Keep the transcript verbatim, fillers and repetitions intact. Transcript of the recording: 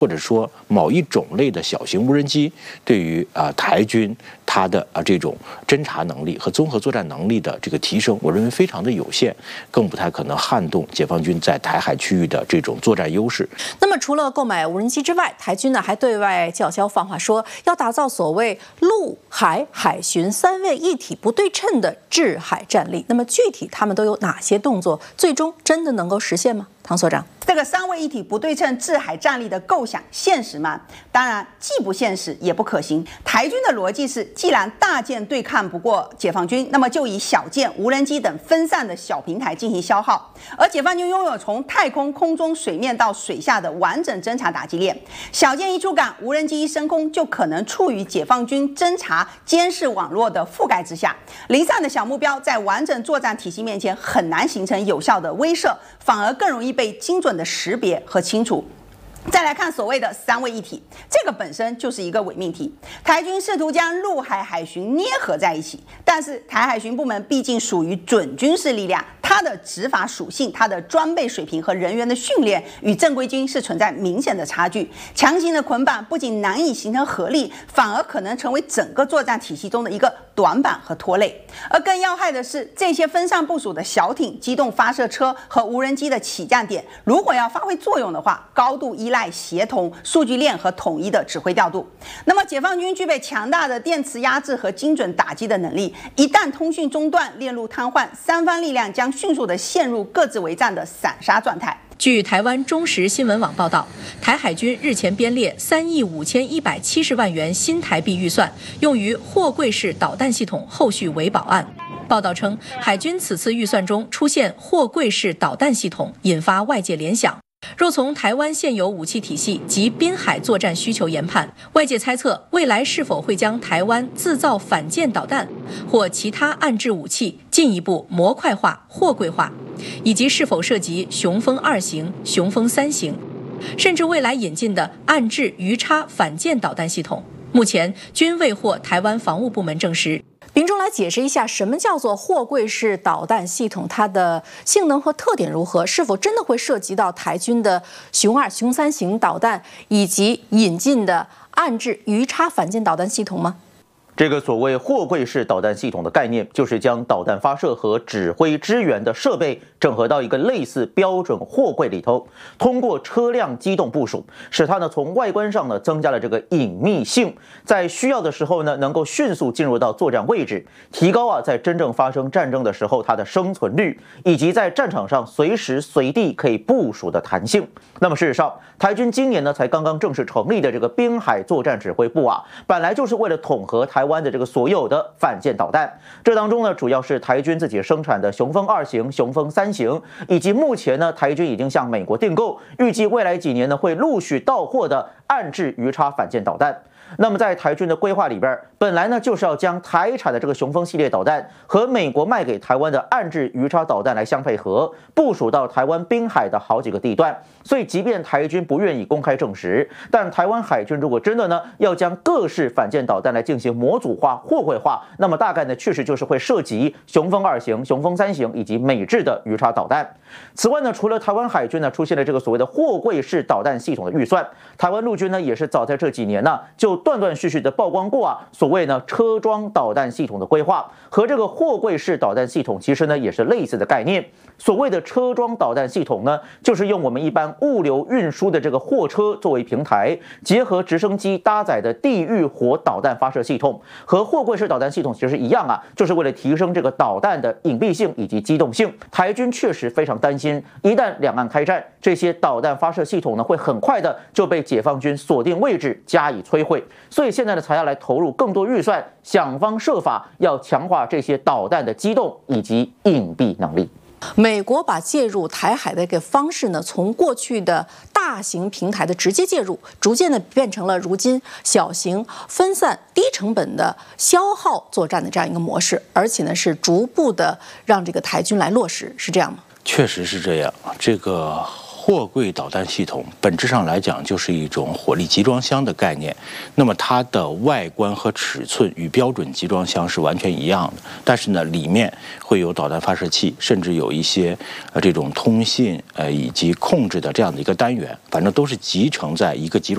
或者说某一种类的小型无人机对于啊、呃、台军它的啊、呃、这种侦察能力和综合作战能力的这个提升，我认为非常的有限，更不太可能撼动解放军在台海区域的这种作战优势。 那么除了购买无人机之外，台军呢还对外叫嚣放话说，要打造所谓陆海海巡三位一体不对称的制海战力。那么具体他们都有哪些动作？最终真的能够实现吗？唐所长， 这个三位一体不对称制海战力的构想现实吗？当然，既不现实也不可行。台军的逻辑是，既然大舰对抗不过解放军，那么就以小舰、无人机等分散的小平台进行消耗。而解放军拥有从太空、空中、水面到水下的完整侦察打击链，小舰一出港，无人机一升空，就可能处于解放军侦察监视网络的覆盖之下。零散的小目标在完整作战体系面前很难形成有效的威慑，反而更容易被精准的识别和清除。再来看所谓的三位一体，这个本身就是一个伪命题。台军试图将陆海海巡捏合在一起，但是台海巡部门毕竟属于准军事力量，它的执法属性、它的装备水平和人员的训练与正规军是存在明显的差距。强行的捆绑不仅难以形成合力，反而可能成为整个作战体系中的一个短板和拖累。而更要害的是，这些分散部署的小艇、机动发射车和无人机的起降点，如果要发挥作用的话，高度依赖协同、数据链和统一的指挥调度。那么，解放军具备强大的电磁压制和精准打击的能力，一旦通讯中断、链路瘫痪，三方力量将迅速的陷入各自为战的散沙状态。 据台湾中时新闻网报道，台海军日前编列三亿五千一百七十万元新台币预算，用于货柜式导弹系统后续维保案。报道称，海军此次预算中出现货柜式导弹系统，引发外界联想。若从台湾现有武器体系及滨海作战需求研判，外界猜测未来是否会将台湾自造反舰导弹或其他暗制武器进一步模块化、货柜化，以及是否涉及雄风二型、雄风三型，甚至未来引进的暗制鱼叉反舰导弹系统，目前均未获台湾防务部门证实。民众来解释一下，什么叫做货柜式导弹系统？它的性能和特点如何？是否真的会涉及到台军的雄二、雄三型导弹以及引进的暗制鱼叉反舰导弹系统吗？ 这个所谓货柜式导弹系统的概念，就是将导弹发射和指挥支援的设备整合到一个类似标准货柜里头，通过车辆机动部署，使它呢从外观上呢增加了这个隐秘性，在需要的时候呢能够迅速进入到作战位置，提高啊在真正发生战争的时候它的生存率，以及在战场上随时随地可以部署的弹性。那么事实上，台军今年呢才刚刚正式成立的这个滨海作战指挥部啊，本来就是为了统合台湾的这个所有的反舰导弹，这当中呢主要是台军自己生产的雄风二型、雄风三型，以及目前呢台军已经向美国订购，预计未来几年呢会陆续到货的暗制鱼叉反舰导弹。那么在台军的规划里边，本来呢就是要将台产的这个雄风系列导弹和美国卖给台湾的暗制鱼叉导弹来相配合，部署到台湾滨海的好几个地段。所以即便台军不愿意公开证实，但台湾海军如果真的呢要将各式反舰导弹来进行模组化、货柜化，那么大概呢确实就是会涉及雄风二型、雄风三型以及美制的鱼叉导弹。此外呢，除了台湾海军呢出现了这个所谓的货柜式导弹系统的预算，台湾陆军呢也是早在这几年呢就断断续续的曝光过啊，所谓呢车装导弹系统的规划，和这个货柜式导弹系统其实呢也是类似的概念。所谓的车装导弹系统呢，就是用我们一般物流运输的这个货车作为平台，结合直升机搭载的地狱火导弹发射系统，和货柜式导弹系统其实一样啊，就是为了提升这个导弹的隐蔽性以及机动性。台军确实非常担心，一旦两岸开战，这些导弹发射系统呢会很快的就被解放军锁定位置加以摧毁，所以现在呢才要来投入更多预算，想方设法要强化这些导弹的机动以及隐蔽能力。 美国把介入台海的一个方式呢，从过去的大型平台的直接介入，逐渐的变成了如今小型、分散、低成本的消耗作战的这样一个模式，而且呢是逐步的让这个台军来落实，是这样吗？ 确实是这样。这个货柜导弹系统本质上来讲就是一种火力集装箱的概念，那么它的外观和尺寸与标准集装箱是完全一样的，但是呢里面会有导弹发射器，甚至有一些呃这种通信呃以及控制的这样的一个单元，反正都是集成在一个集装